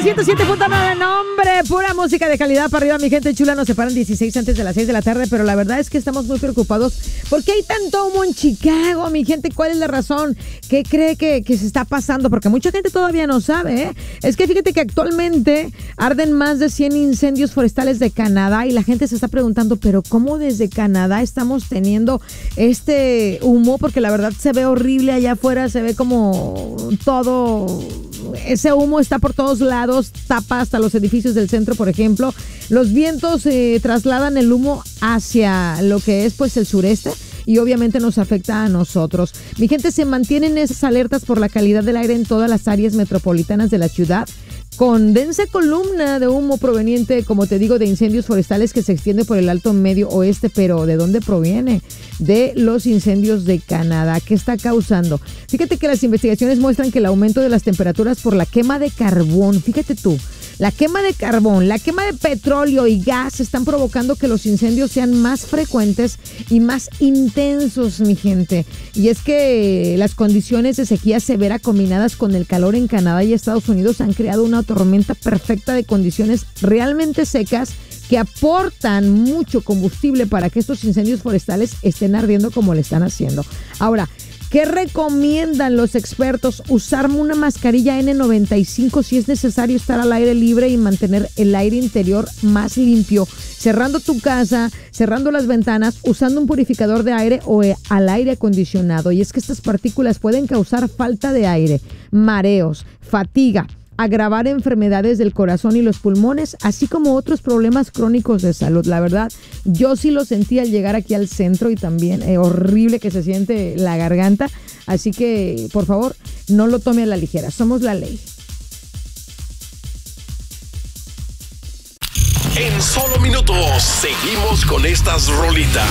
107.9, nombre, pura música de calidad para arriba, mi gente chula. Nos separan 16 antes de las 6 de la tarde, pero la verdad es que estamos muy preocupados. ¿Por qué hay tanto humo en Chicago, mi gente? ¿Cuál es la razón? ¿Qué cree que se está pasando? Porque mucha gente todavía no sabe, ¿eh? Es que fíjate que actualmente arden más de 100 incendios forestales de Canadá y la gente se está preguntando, ¿pero cómo desde Canadá estamos teniendo este humo? Porque la verdad se ve horrible allá afuera, se ve como todo... Ese humo está por todos lados, tapa hasta los edificios del centro, por ejemplo. Los vientos trasladan el humo hacia lo que es pues el sureste y obviamente nos afecta a nosotros. Mi gente, se mantienen esas alertas por la calidad del aire en todas las áreas metropolitanas de la ciudad, con densa columna de humo proveniente, como te digo, de incendios forestales que se extiende por el Alto Medio Oeste. Pero ¿de dónde proviene? De los incendios de Canadá. ¿Qué está causando? Fíjate que las investigaciones muestran que el aumento de las temperaturas por la quema de carbón, fíjate tú, la quema de carbón, la quema de petróleo y gas están provocando que los incendios sean más frecuentes y más intensos, mi gente. Y es que las condiciones de sequía severa combinadas con el calor en Canadá y Estados Unidos han creado una tormenta perfecta de condiciones realmente secas que aportan mucho combustible para que estos incendios forestales estén ardiendo como le están haciendo. Ahora, ¿qué recomiendan los expertos? Usar una mascarilla N95 si es necesario estar al aire libre y mantener el aire interior más limpio, cerrando tu casa, cerrando las ventanas, usando un purificador de aire o al aire acondicionado. Y es que estas partículas pueden causar falta de aire, mareos, fatiga, agravar enfermedades del corazón y los pulmones, así como otros problemas crónicos de salud. La verdad, yo sí lo sentí al llegar aquí al centro y también horrible que se siente la garganta. Así que, por favor, no lo tome a la ligera. Somos la ley. En solo minutos seguimos con estas rolitas.